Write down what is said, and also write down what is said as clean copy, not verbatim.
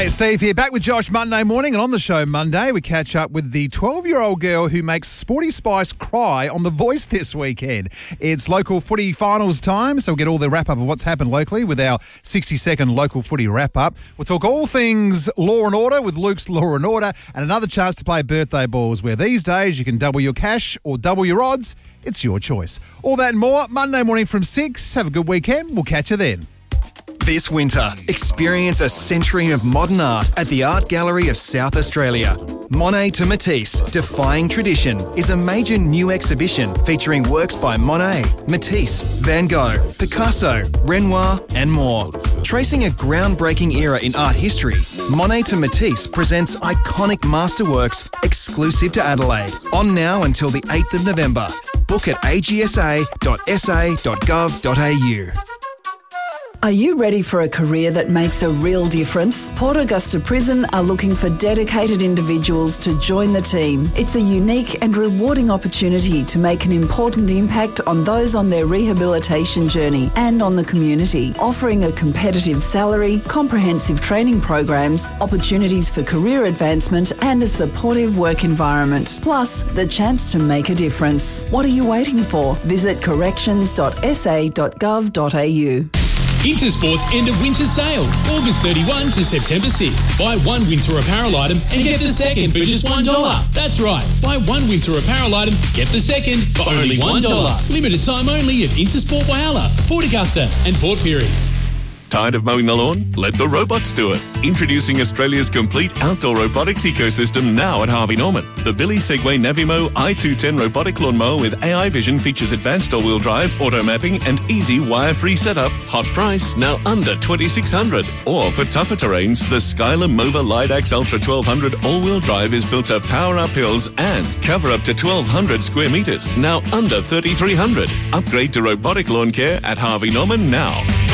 Hey, it's Steve here, back with Josh Monday morning, and on the show Monday, we catch up with the 12-year-old girl who makes Sporty Spice cry on The Voice this weekend. It's local footy finals time, so we'll get all the wrap-up of what's happened locally with our 60-second local footy wrap-up. We'll talk all things Law and Order with Luke's Law and Order, and another chance to play birthday balls, where these days you can double your cash or double your odds. It's your choice. All that and more, Monday morning from 6. Have a good weekend. We'll catch you then. This winter, experience a century of modern art at the Art Gallery of South Australia. Monet to Matisse, Defying Tradition, is a major new exhibition featuring works by Monet, Matisse, Van Gogh, Picasso, Renoir and more. Tracing a groundbreaking era in art history, Monet to Matisse presents iconic masterworks exclusive to Adelaide. On now until the 8th of November. Book at agsa.sa.gov.au. Are you ready for a career that makes a real difference? Port Augusta Prison are looking for dedicated individuals to join the team. It's a unique and rewarding opportunity to make an important impact on those on their rehabilitation journey and on the community, offering a competitive salary, comprehensive training programs, opportunities for career advancement and a supportive work environment. Plus, the chance to make a difference. What are you waiting for? Visit corrections.sa.gov.au. Intersport's end of winter sale, August 31 to September 6. Buy one winter apparel item and get the second for just $1. That's right, buy one winter apparel item, get the second for only $1. Limited time only at Intersport Whyalla, Port Augusta and Port Pirie. Tired of mowing the lawn? Let the robots do it. Introducing Australia's complete outdoor robotics ecosystem now at Harvey Norman. The Billy Segway Navimo i210 robotic lawnmower with AI vision features advanced all-wheel drive, auto mapping and easy wire-free setup. Hot price, now under $2,600. Or for tougher terrains, the Skylar Mova Lidax Ultra 1200 all-wheel drive is built to power up hills and cover up to 1,200 square metres, now under $3,300. Upgrade to robotic lawn care at Harvey Norman now.